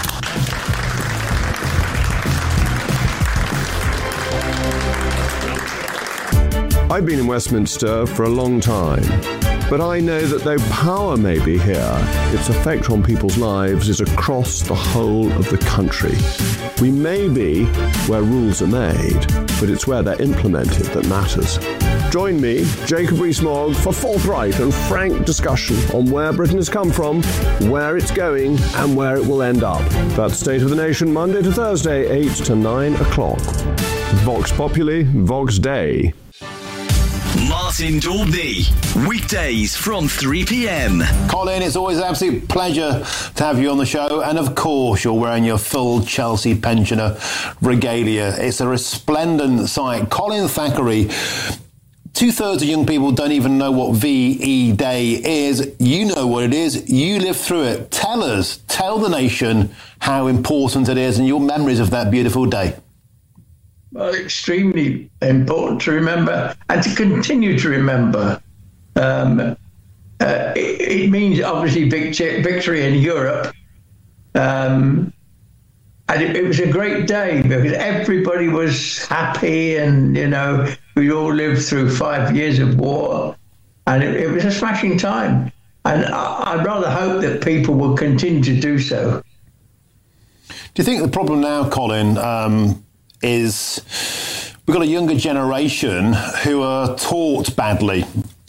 I've been in Westminster for a long time, but I know that though power may be here, its effect on people's lives is across the whole of the country. We may be where rules are made, but it's where they're implemented that matters. Join me, Jacob Rees-Mogg, for forthright and frank discussion on where Britain has come from, where it's going, and where it will end up. That's State of the Nation, Monday to Thursday, eight to nine o'clock. Vox Populi, Vox Dei. Martin Daubney, weekdays from three p.m. Colin, it's always an absolute pleasure to have you on the show, and of course you're wearing your full Chelsea pensioner regalia. It's a resplendent sight. Colin Thackeray, two-thirds of young people don't even know what V E Day is. You know what it is. You lived through it. Tell us, tell the nation how important it is and your memories of that beautiful day. Well, extremely important to remember and to continue to remember. Um, uh, it, it means obviously victory, victory in Europe. Um, and it, it was a great day because everybody was happy, and, you know, we all lived through five years of war, and it, it was a smashing time. And I, I'd rather hope that people will continue to do so. Do you think the problem now, Colin, um, is we've got a younger generation who are taught badly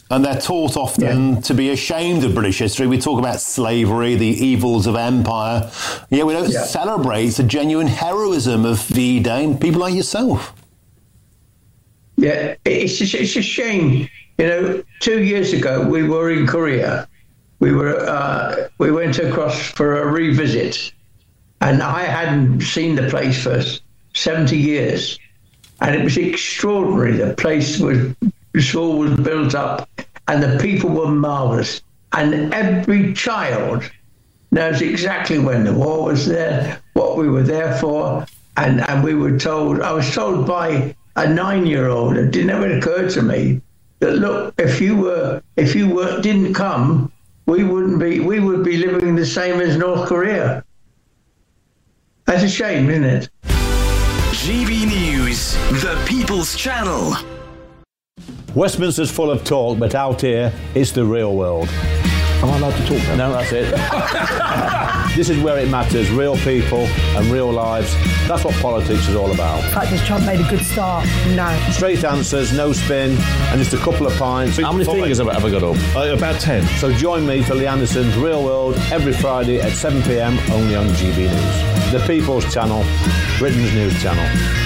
And they're taught often yeah. to be ashamed of British history. We talk about slavery, the evils of empire. Yet we don't yeah. celebrate the genuine heroism of V-Day and people like yourself. Yeah, it's a, it's a shame. You know, two years ago we were in Korea. We were uh, we went across for a revisit, and I hadn't seen the place for seventy years, and it was extraordinary. The place was all was built up, and the people were marvellous. And every child knows exactly when the war was there, what we were there for, and and we were told. I was told by a nine-year-old. It never occurred to me that look, if you were if you were didn't come, we wouldn't be we would be living the same as North Korea. That's a shame, isn't it? G B News, the People's Channel. Westminster's full of talk, but out here, it's the real world. Am I allowed to talk now? No, that's it. This is where it matters, real people and real lives. That's what politics is all about. In fact, has Trump made a good start? No. Straight answers, no spin, and just a couple of pints. How many fingers have I ever got up? Uh, about ten. So join me for Lee Anderson's Real World every Friday at seven p.m. only on G B News. The People's Channel, Britain's news channel.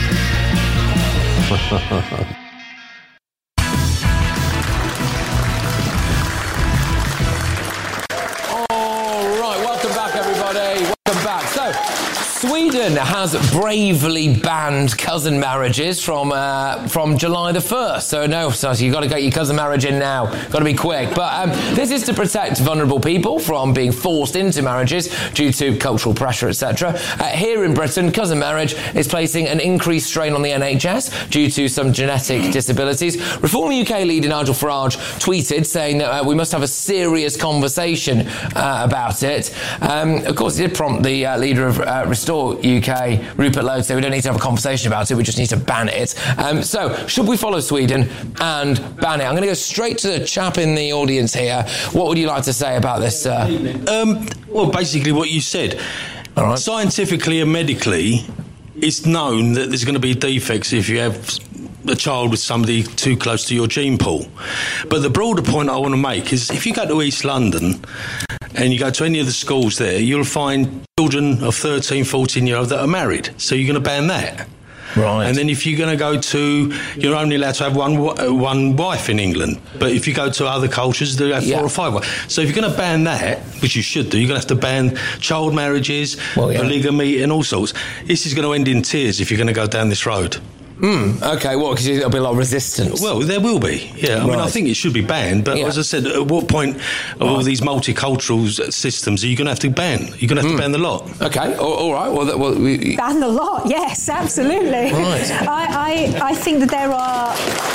Sweden has bravely banned cousin marriages from uh, from July the first. So no, so you've got to get your cousin marriage in now. Got to be quick. But um, this is to protect vulnerable people from being forced into marriages due to cultural pressure, et cetera. Uh, here in Britain, cousin marriage is placing an increased strain on the N H S due to some genetic disabilities. Reform U K leader Nigel Farage tweeted saying that uh, we must have a serious conversation uh, about it. Um, of course, it did prompt the uh, leader of uh, Restore U K, Rupert Lowe, say we don't need to have a conversation about it, we just need to ban it. Um, so, should we follow Sweden and ban it? I'm going to go straight to the chap in the audience here. What would you like to say about this, sir? Um, well, basically what you said. All right. Scientifically and medically, it's known that there's going to be defects if you have a child with somebody too close to your gene pool. But the broader point I want to make is if you go to East London and you go to any of the schools there, you'll find children of thirteen, fourteen year olds that are married. So you're going to ban that. Right. And then if you're going to go to, you're only allowed to have one one wife in England. But if you go to other cultures, they have four yeah. or five wives. So if you're going to ban that, which you should do, you're going to have to ban child marriages, well, yeah. polygamy and all sorts. This is going to end in tears if you're going to go down this road. Mm, okay, well, because there'll be a lot of resistance. Well, there will be, yeah. I right. mean, I think it should be banned, but yeah. as I said, at what point of right. all these multicultural systems are you going to have to ban? You're going to have mm. to ban the lot. Okay, all, all right. Well, well we, ban the lot, yes, absolutely. Right. I, I, I think that there are...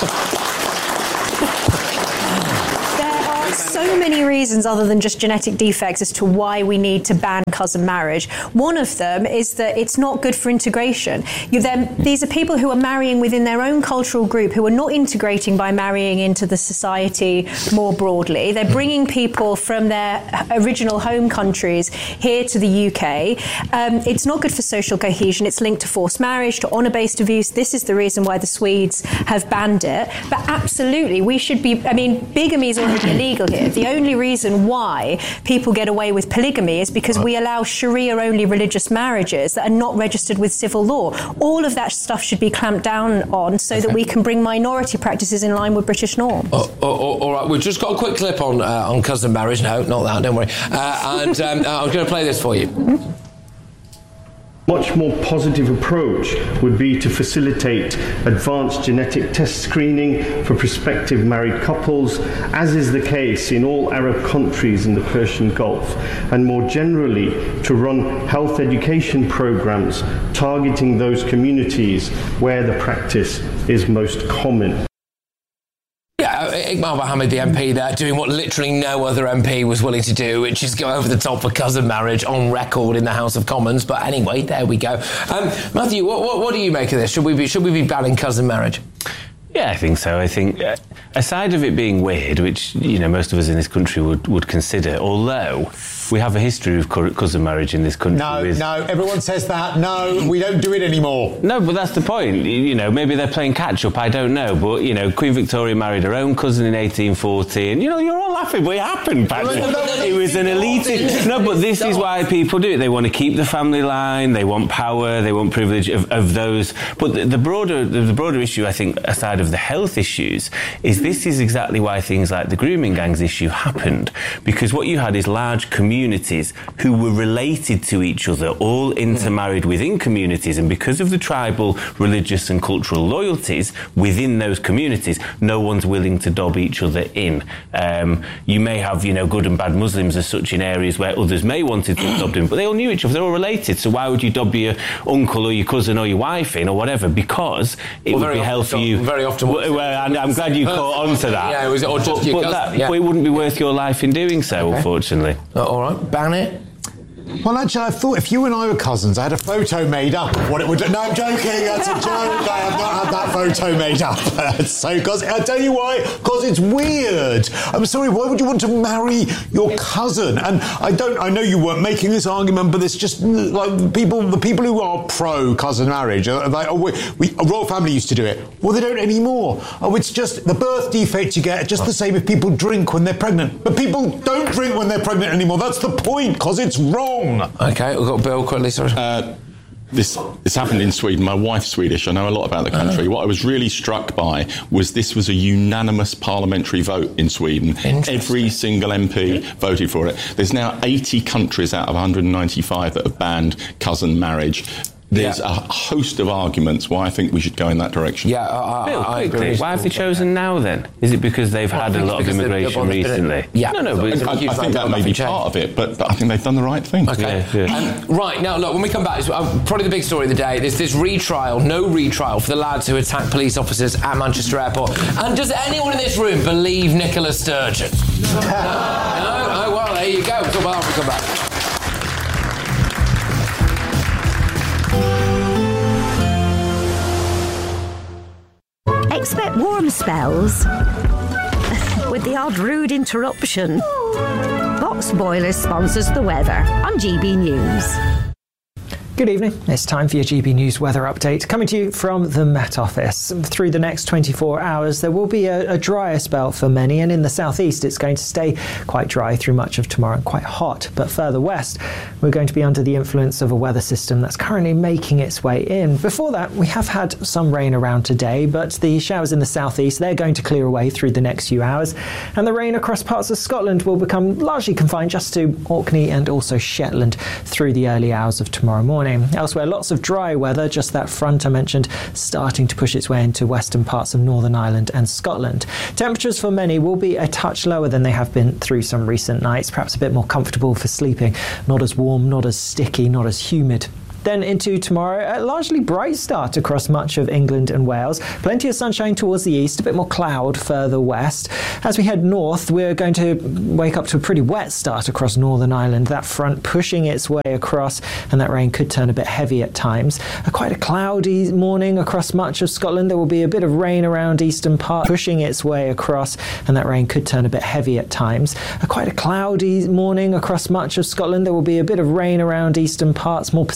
so many reasons other than just genetic defects as to why we need to ban cousin marriage. One of them is that it's not good for integration. You then, these are people who are marrying within their own cultural group who are not integrating by marrying into the society more broadly. They're bringing people from their original home countries here to the U K. Um, it's not good for social cohesion. It's linked to forced marriage, to honour-based abuse. This is the reason why the Swedes have banned it. But absolutely, we should be, I mean, bigamy is already illegal here. The only reason why people get away with polygamy is because we allow Sharia-only religious marriages that are not registered with civil law. All of that stuff should be clamped down on so okay. that we can bring minority practices in line with British norms. Oh, oh, oh, all right, we've just got a quick clip on uh, on cousin marriage. No, not that, don't worry. Uh, and um, uh, I'm going to play this for you. Much more positive approach would be to facilitate advanced genetic test screening for prospective married couples, as is the case in all Arab countries in the Persian Gulf, and more generally to run health education programs targeting those communities where the practice is most common. Yeah, Iqbal Mohammed, the M P there, doing what literally no other M P was willing to do, which is go over the top for cousin marriage on record in the House of Commons. But anyway, there we go. Um, Matthew, what, what, what do you make of this? Should we be should we be banning cousin marriage? Yeah, I think so. I think uh, aside of it being weird, which you know most of us in this country would, would consider, although we have a history of cousin marriage in this country. No, with... no, everyone says that. No, we don't do it anymore. No, but that's the point. You know, maybe they're playing catch-up, I don't know. But, you know, Queen Victoria married her own cousin in eighteen forty, and, you know, you're all laughing, but it happened, Patrick. No, no, no, it was an elite... No, but this is why people do it. They want to keep the family line, they want power, they want privilege of, of those. But the, the broader the broader issue, I think, aside of the health issues, is this is exactly why things like the grooming gangs issue happened. Because what you had is large communities who were related to each other, all intermarried within communities, and because of the tribal, religious and cultural loyalties within those communities, no one's willing to dob each other in. Um, you may have, you know, good and bad Muslims as such in areas where others may want to dob in, but they all knew each other, they're all related, so why would you dob your uncle or your cousin or your wife in or whatever? Because it well, would be hell for you. Very often. Well, well, and I'm glad you caught on to that. Yeah, it was or just but, your but, cousin, that, yeah. but it wouldn't be worth your life in doing so, okay. Unfortunately. Uh, all right, ban it. Well, actually, I thought if you and I were cousins, I had a photo made up of what it would do. No, I'm joking. That's a joke. I have not had that photo made up. So, because I'll tell you why. Because it's weird. I'm sorry. Why would you want to marry your cousin? And I don't. I know you weren't making this argument, but it's just like people. The people who are pro cousin marriage are like, oh, we, we, a royal family used to do it. Well, they don't anymore. Oh, it's just the birth defect you get. Just the same if people drink when they're pregnant, but people don't drink when they're pregnant anymore. That's the point. Because it's wrong. Okay, we've got Bill quickly, sorry. Uh, this this happened in Sweden. My wife's Swedish. I know a lot about the country. Uh, what I was really struck by was this was a unanimous parliamentary vote in Sweden. Every single M P voted for it. There's now eighty countries out of one hundred ninety-five that have banned cousin marriage. There's yeah. a host of arguments why I think we should go in that direction. Yeah, I, Bill, I agree. Why have they chosen now then? Is it because they've well, had a lot of immigration recently? Yeah. No, no, but I, I think that may be part of it, but, but I think they've done the right thing. Okay. Yeah, yeah. Um, right, now, look, when we come back, it's, uh, probably the big story of the day, there's this retrial, no retrial for the lads who attacked police officers at Manchester Airport. And does anyone in this room believe Nicola Sturgeon? no? no? Oh, well, there you go. We'll talk about that when we come back. Expect warm spells with the odd rude interruption. Box Boilers sponsors the weather on G B News. Good evening. It's time for your G B News weather update, coming to you from the Met Office. Through the next twenty-four hours, there will be a, a drier spell for many, and in the southeast, it's going to stay quite dry through much of tomorrow and quite hot. But further west, we're going to be under the influence of a weather system that's currently making its way in. Before that, we have had some rain around today, but the showers in the southeast, they're going to clear away through the next few hours, and the rain across parts of Scotland will become largely confined just to Orkney and also Shetland through the early hours of tomorrow morning. Elsewhere, lots of dry weather, just that front I mentioned starting to push its way into western parts of Northern Ireland and Scotland. Temperatures for many will be a touch lower than they have been through some recent nights, perhaps a bit more comfortable for sleeping, not as warm, not as sticky, not as humid. Then into tomorrow, a largely bright start across much of England and Wales. Plenty of sunshine towards the east, a bit more cloud further west. As we head north, we're going to wake up to a pretty wet start across Northern Ireland. That front pushing its way across, and that rain could turn a bit heavy at times. A quite a cloudy morning across much of Scotland. There will be a bit of rain around eastern parts, pushing its way across, and that rain could turn a bit heavy at times. A quite a cloudy morning across much of Scotland. There will be a bit of rain around eastern parts, more